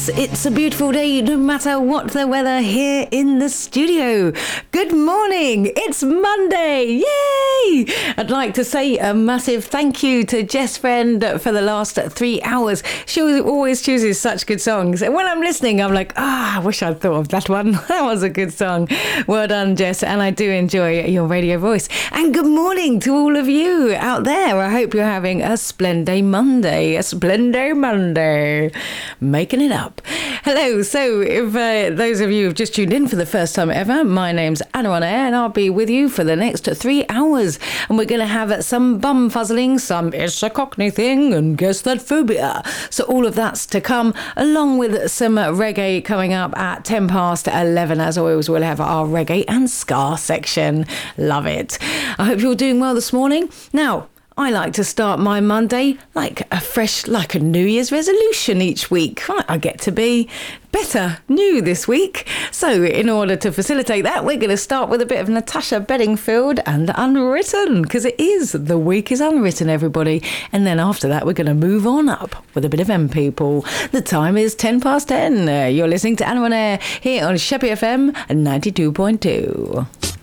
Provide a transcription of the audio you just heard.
Yes, it's a beautiful day no matter what the weather here in the studio. Good morning, it's Monday, yay! I'd like to say a massive thank you to Jess Friend for the last 3 hours. She always chooses such good songs. And when I'm listening, I'm like, I wish I'd thought of that one. That was a good song. Well done, Jess, and I do enjoy your radio voice. And good morning to all of you out there. I hope you're having a splendid Monday, making it up. Hello. So if those of you who've just tuned in for the first time ever, my name's Anna on Air and I'll be with you for the next 3 hours. And we're going to have some bum fuzzling, some It's a Cockney thing and Guess That Phobia. So all of that's to come, along with some reggae coming up at 10 past 11. As always, we'll have our reggae and ska section. Love it. I hope you're doing well this morning. Now, I like to start my Monday like a New Year's resolution each week. I get to be better new this week. So in order to facilitate that, we're going to start with a bit of Natasha Bedingfield and Unwritten, because the week is unwritten, everybody. And then after that, we're going to move on up with a bit of M People. The time is 10 past 10. You're listening to Anna on Air here on Sheppey FM 92.2.